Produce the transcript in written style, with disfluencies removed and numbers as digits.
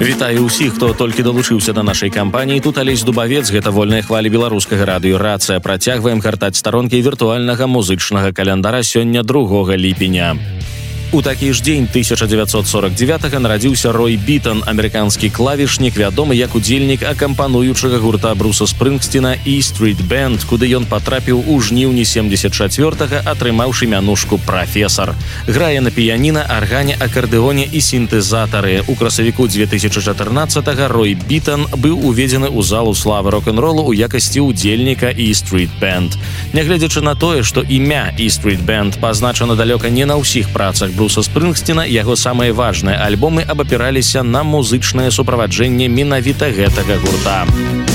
Вітаю ўсіх, хто толькі далучыўся да нашай кампаніі. Тут Алесь Дубавец, гэта вольныя хвалі беларускага радыё «Рацыя». Працягваем гартаць старонкі віртуальнага музычнага календара сёння 2 ліпеня. У такі ж дзень 1949-га нарадзіўся Рой Бітон, амерыканскі клавішнік, вядомы як удзельнік акампануючага гурта Бруса Спрынгсціна «E Street Band», куды ён патрапіў у жніўні 74-га, атрымаўшы мянушку «Прафесар». Грае на піяніна, аргане, акардэоне і сінтэзатары. У красавіку 2014-га Рой Бітон быў уведзены ў залу славы рок-н-ролу ў якасці удзельніка «E Street Band». Нягледзячы на тое, што імя «E Street Band» пазначана далёка не на ўсіх працах Бруса Спрынгсціна, яго самыя важныя альбомы абапіраліся на музычнае суправаджэнне менавіта гэтага гурта.